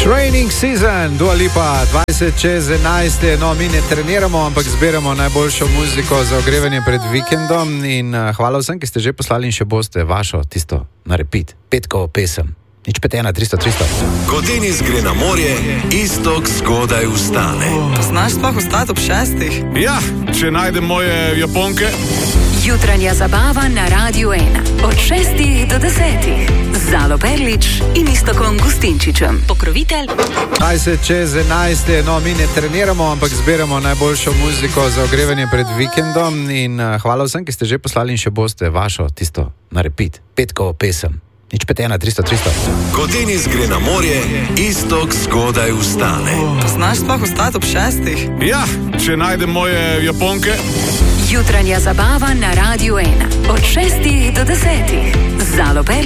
Training season, Dua Lipa, 20 čez 11. No, mi ne treniramo, ampak zbiramo najboljšo muziko za ogrevanje pred vikendom. In hvala vsem, ki ste že poslali in še boste vašo, tisto na repeat, petkovo pesem. Nič 5-1, 300. Ko Denis gre na morje, Iztok zgodaj vstane. Znaš sploh vstati ob 6? Ja, če najdem moje Japonke. Jutranja zabava na Radiu 1 od 6 do 10. Zalo Perlič in Istokom Gustinčičem. Pokrovitelj 20 čez 11. No, mi ne treniramo, ampak zbiramo najboljšo muziko za ogrevanje pred vikendom. In hvala vsem, ki ste že poslali in še boste vašo, tisto na repeat, petkovo pesem. Nič 5-1, 300. Ko Denis gre na morje, Iztok zgodaj vstane. Znaš sploh vstati ob 6? Ja, če najdem moje Japonke. Jutranja zabava na Radiu 1 od 6 do 10. Zalo Perlič